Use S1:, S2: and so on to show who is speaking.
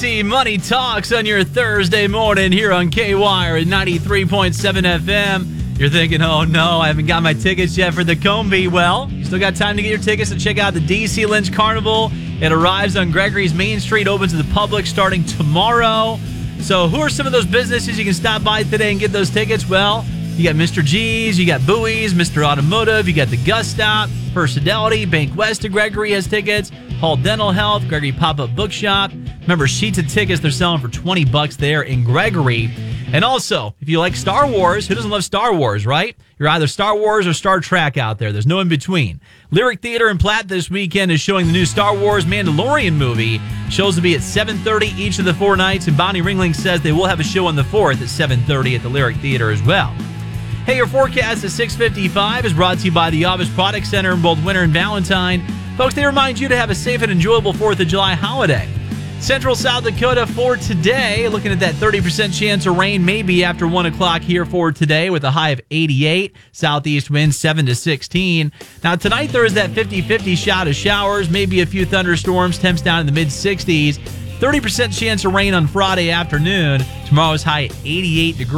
S1: Easy Money Talks on your Thursday morning here on K-Wire at 93.7 FM. You're thinking, oh no, I haven't got my tickets yet for the Combi. Well, you still got time to get your tickets to check out the DC Lynch Carnival. It arrives on Gregory's Main Street, open to the public starting tomorrow. So who are some of those businesses you can stop by today and get those tickets? Well, you got Mr. G's, you got Bowie's, Mr. Automotive, you got the Gus Stop, First Fidelity, Bank West of Gregory has tickets, Hall Dental Health, Gregory Pop-Up Bookshop. Remember, sheets of tickets they're selling for $20 there in Gregory. And also, if you like Star Wars, who doesn't love Star Wars, right? You're either Star Wars or Star Trek out there. There's no in between. Lyric Theater in Platte this weekend is showing the new Star Wars Mandalorian movie. Shows will be at 7:30 each of the 4 nights, and Bonnie Ringling says they will have a show on the 4th at 7:30 at the Lyric Theater as well. Hey, your forecast at 6:55 is brought to you by the Office Product Center in both winter and Valentine. Folks, they remind you to have a safe and enjoyable 4th of July holiday. Central South Dakota for today, looking at that 30% chance of rain maybe after 1 o'clock here for today with a high of 88. Southeast winds 7 to 16. Now tonight there is that 50-50 shot of showers, maybe a few thunderstorms, temps down in the mid-60s. 30% chance of rain on Friday afternoon. Tomorrow's high 88 degrees.